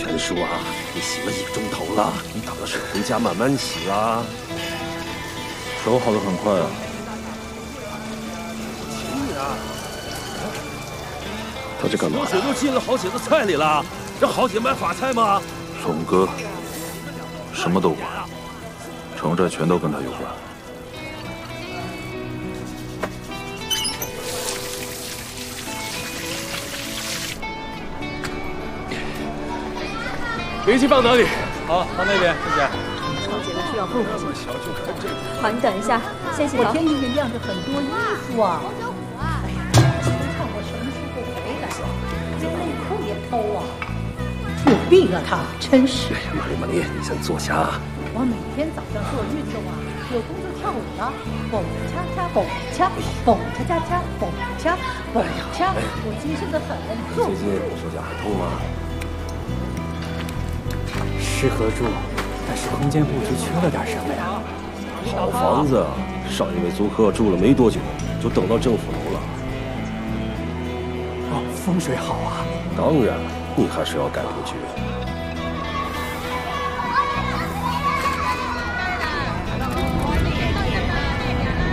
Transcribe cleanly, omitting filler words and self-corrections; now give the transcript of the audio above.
全叔啊，你洗了1个钟头了，你打算回家慢慢洗啦？ 手好的很快啊。 请你啊！ 他这干嘛？ 血都进了豪姐的菜里了，让豪姐买法菜吗？ 聪哥，什么都管，城寨全都跟他有关。 煤气放哪里？ 好，放那边，谢谢。 豪姐的需要付回去。好，你等一下，先洗澡。 我天天晾着很多衣服啊。哎呀，都看我什么时候回来，连内裤也偷啊！有病啊他，真是。 哎呀，玛丽，你先坐下。 我每天早上做运动啊，有功夫跳舞了，蹦恰恰蹦恰，蹦恰恰恰蹦恰蹦恰，我精神的很。 最近手脚还痛吗？ 适合住，但是空间布局缺了点什么呀？ 好房子，上一位租客住了没多久，就等到政府楼了。 哦，风水好啊！ 当然，你还是要改布局。